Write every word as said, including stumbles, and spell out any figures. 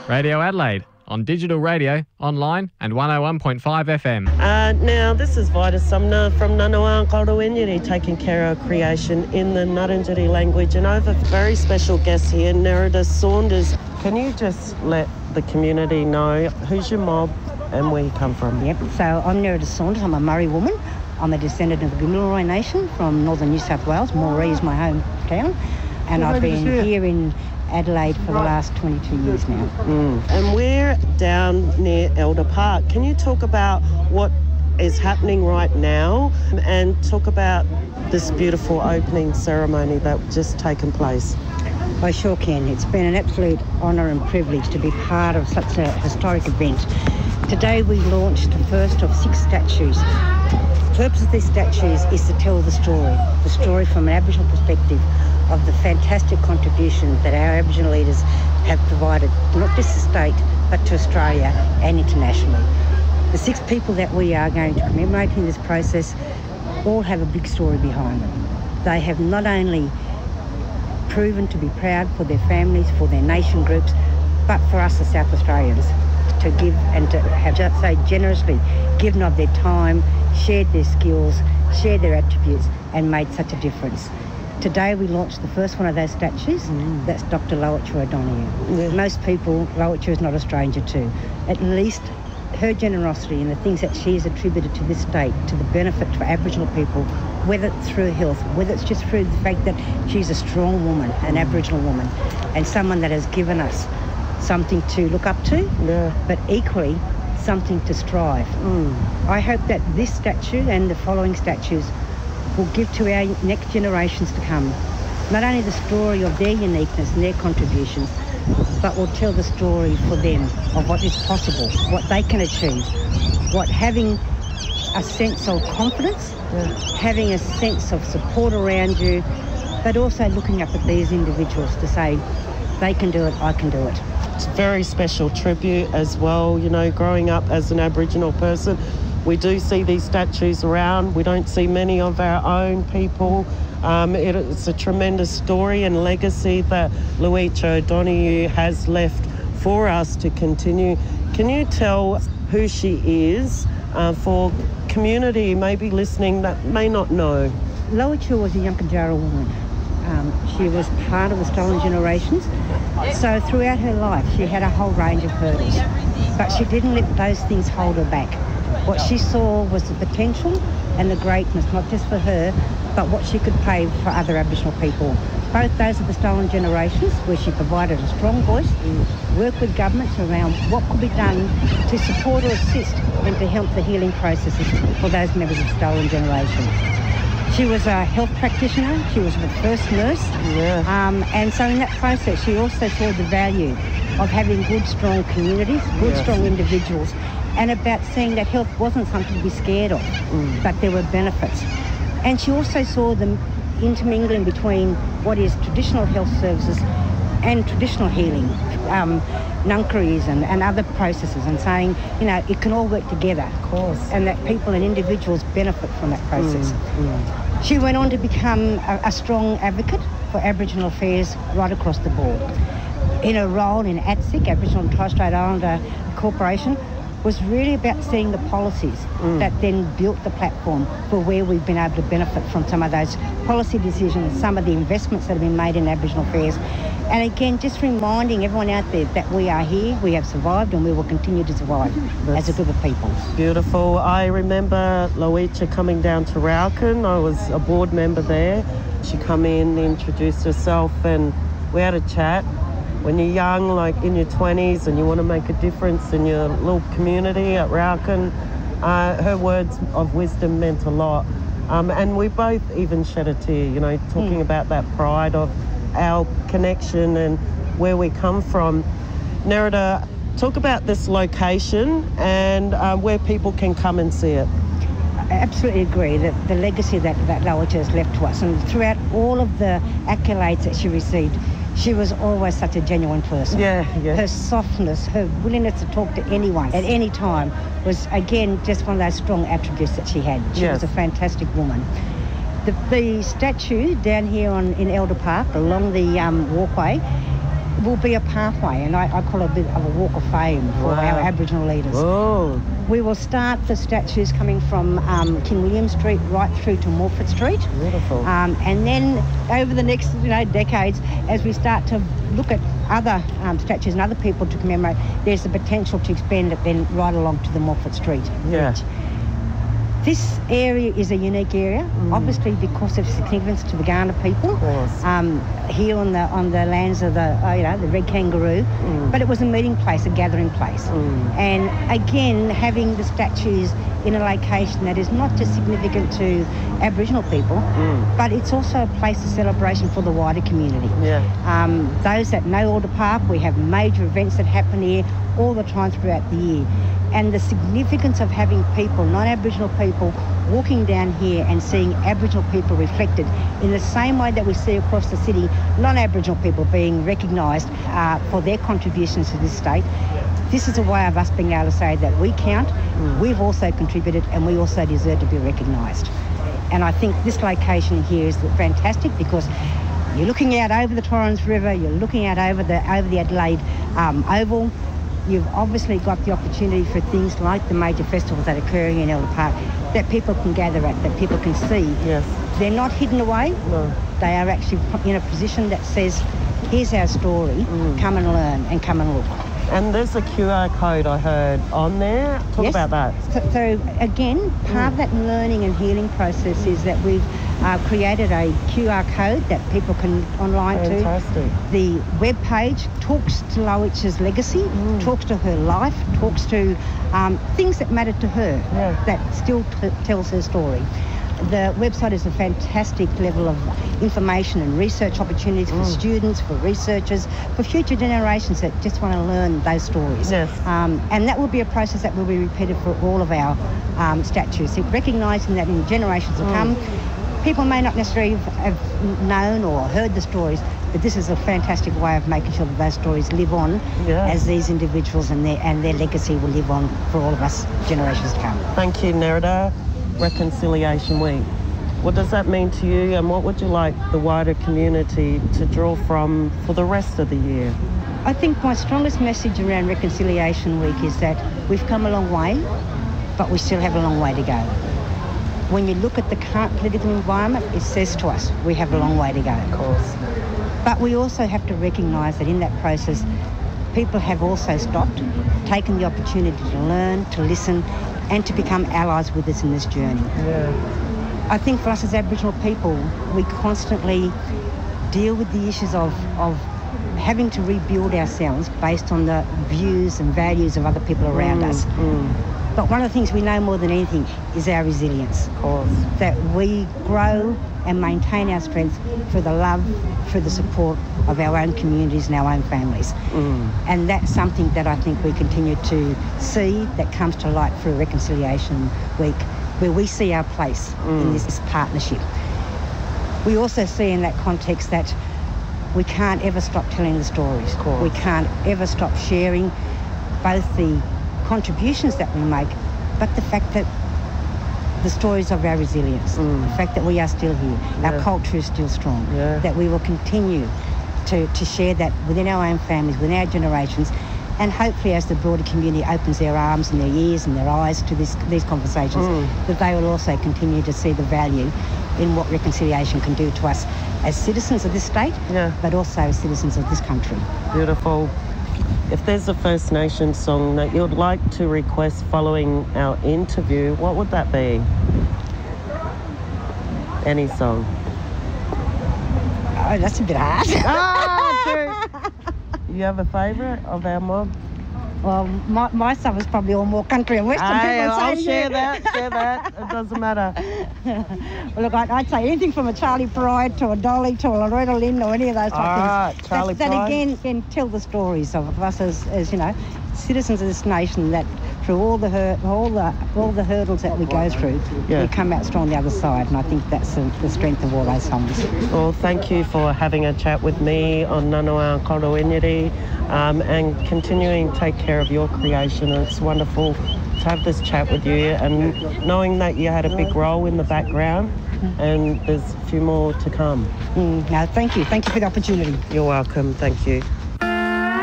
Radio Adelaide, on digital radio, online and one oh one point five F M. Uh, now, this is Vida Sumner from Ngunnawal Qalluwinyiri, taking care of creation in the Ngarrindjeri language. And I have a very special guest here, Nerida Saunders. Can you just let the community know who's your mob and where you come from? Yep, so I'm Nerida Saunders. I'm a Murri woman. I'm a descendant of the Gamilaroi Nation from northern New South Wales. Moree is my hometown. And I've been here in Adelaide for the last twenty-two years now. Mm. And we're down near Elder Park. Can you talk about what is happening right now and talk about this beautiful opening ceremony that's just taken place? I sure can. It's been an absolute honour and privilege to be part of such a historic event. Today we launched the first of six statues. The purpose of these statues is to tell the story, the story from an Aboriginal perspective of the fantastic contribution that our Aboriginal leaders have provided, not just to state, but to Australia and internationally. The six people that we are going to commemorate in this process all have a big story behind them. They have not only proven to be proud for their families, for their nation groups, but for us as South Australians to give and to have just so generously given of their time, shared their skills, shared their attributes and made such a difference. Today we launched the first one of those statues. Mm. That's Doctor Lowitja O'Donoghue. Yeah. Most people, Lowitja is not a stranger to. At least her generosity and the things that she has attributed to this state, to the benefit for Aboriginal people, whether it's through health, whether it's just through the fact that she's a strong woman, an Aboriginal woman, and someone that has given us something to look up to, yeah. but equally something to strive. Mm. I hope that this statue and the following statues will give to our next generations to come not only the story of their uniqueness and their contributions, but will tell the story for them of what is possible, what they can achieve, what having a sense of confidence, yeah. having a sense of support around you, but also looking up at these individuals to say, they can do it, I can do it. It's a very special tribute as well. You know, growing up as an Aboriginal person, we do see these statues around. We don't see many of our own people. Um, it, it's a tremendous story and legacy that Lowitja O'Donoghue has left for us to continue. Can you tell who she is uh, for community maybe listening that may not know? Lowitja was a Yankunytjatjara woman. Um, she was part of the Stolen Generations. So throughout her life she had a whole range of hurdles, but she didn't let those things hold her back. What she saw was the potential and the greatness, not just for her, but what she could pave for other Aboriginal people. Both those of the Stolen Generations, where she provided a strong voice, worked with governments around what could be done to support or assist and to help the healing processes for those members of the Stolen Generation. She was a health practitioner, she was the first nurse, yeah. um, and so in that process she also saw the value of having good, strong communities, good, yes. strong individuals, and about seeing that health wasn't something to be scared of, mm. but there were benefits. And she also saw the intermingling between what is traditional health services and traditional healing, um, nunkeries and, and other processes, and saying, you know, it can all work together. Of course. And that people and individuals benefit from that process. Mm. Mm. She went on to become a, a strong advocate for Aboriginal affairs right across the board. In her role in A T S I C, Aboriginal and Torres Strait Islander Corporation, was really about seeing the policies mm. that then built the platform for where we've been able to benefit from some of those policy decisions, some of the investments that have been made in Aboriginal affairs. And again, just reminding everyone out there that we are here, we have survived, and we will continue to survive That's as a group of people. Beautiful. I remember Lowitja coming down to Rauken. I was a board member there. She come in, introduced herself, and we had a chat. When you're young, like in your twenties, and you want to make a difference in your little community at Rauken, uh, her words of wisdom meant a lot. Um, and we both even shed a tear, you know, talking mm. about that pride of our connection and where we come from. Nerida, talk about this location and uh, where people can come and see it. I absolutely agree that the legacy that, that Lowitja has left to us, and throughout all of the accolades that she received, she was always such a genuine person. Yeah, yeah. Her softness, her willingness to talk to anyone at any time was, again, just one of those strong attributes that she had. She yes. was a fantastic woman. The, the statue down here on in Elder Park, along the um, walkway, will be a pathway, and I, I call it a bit of a walk of fame for Wow. our Aboriginal leaders. Oh, We will start the statues coming from um, King William Street right through to Morford Street. beautiful. Um, and then over the next you know decades, as we start to look at other um, statues and other people to commemorate, there's the potential to expand it then right along to the Morford Street. Yeah. route. This area is a unique area, Mm. obviously because of significance to the Kaurna people. Of course. Um, here on the on the lands of the uh, you know the red kangaroo, Mm. but it was a meeting place, a gathering place, Mm. and again having the statues in a location that is not just significant to Aboriginal people, Mm. but it's also a place of celebration for the wider community. Yeah. Um, those that know Alder Park, we have major events that happen here all the time throughout the year. And the significance of having people, non-Aboriginal people, walking down here and seeing Aboriginal people reflected in the same way that we see across the city, non-Aboriginal people being recognised uh, for their contributions to this state. This is a way of us being able to say that we count, Mm. we've also contributed, and we also deserve to be recognised. And I think this location here is fantastic because you're looking out over the Torrens River, you're looking out over the over the Adelaide um, Oval. You've obviously got the opportunity for things like the major festivals that are occurring in Alder Park that people can gather at, that people can see. Yes. They're not hidden away. No. They are actually in a position that says, here's our story, Mm. come and learn and come and look. And there's a Q R code I heard on there. Talk Yes. about that. So, so again, part of that learning and healing process is that we've uh, created a Q R code that people can online to. Fantastic. The web page talks to Lowich's legacy, Mm. talks to her life, talks to um, things that matter to her, Yeah. that still t- tells her story. The website is a fantastic level of information and research opportunities for Mm. students, for researchers, for future generations that just want to learn those stories. Yes. Um, and that will be a process that will be repeated for all of our um, statues, recognising that in generations to Mm. come, people may not necessarily have known or heard the stories, but this is a fantastic way of making sure that those stories live on Yeah. as these individuals and their and their legacy will live on for all of us generations to come. Thank you, Nerida. Reconciliation Week. What does that mean to you, and what would you like the wider community to draw from for the rest of the year? I think my strongest message around Reconciliation Week is that we've come a long way, but we still have a long way to go. When you look at the current political environment, it says to us we have a long way to go. Of course. But we also have to recognise that in that process, people have also stopped, taken the opportunity to learn, to listen, and to become allies with us in this journey. Yeah. I think for us as Aboriginal people, we constantly deal with the issues of, of having to rebuild ourselves based on the views and values of other people around Mm, us. mm, But one of the things we know more than anything is our resilience. of course. That we grow and maintain our strength through the love, through the support of our own communities and our own families. Mm. And that's something that I think we continue to see that comes to light through Reconciliation Week, where we see our place Mm. in this, this partnership. We also see in that context that we can't ever stop telling the stories. Of course. We can't ever stop sharing both the contributions that we make, but the fact that the stories of our resilience, Mm. the fact that we are still here, Yeah. our culture is still strong, Yeah. that we will continue to, to share that within our own families, within our generations, and hopefully as the broader community opens their arms and their ears and their eyes to this, these conversations, Mm. that they will also continue to see the value in what reconciliation can do to us as citizens of this state, Yeah. but also as citizens of this country. Beautiful. If there's a First Nations song that you'd like to request following our interview, what would that be? Any song. Oh, that's a bit hard. Ah, you have a favourite of our mob? Well, my, my stuff is probably all more country and western. Aye, people I'll saying share yeah. that, share that. It doesn't matter. Well, look, I'd, I'd say anything from a Charlie Pride to a Dolly to a Loretta Lynn or any of those type Ah, of things. Charlie that, that Pride. again, again tell the stories of us as, as you know, citizens of this nation, that through all the hur- all the all the hurdles that we go through, Yeah. we come out strong the other side. And I think that's the, the strength of all those songs. Well, thank you for having a chat with me on Nanua Korowinyiri, um, and continuing to take care of your creation. It's wonderful to have this chat with you, and knowing that you had a big role in the background, and there's a few more to come. Mm, no, thank you. Thank you for the opportunity. You're welcome. Thank you.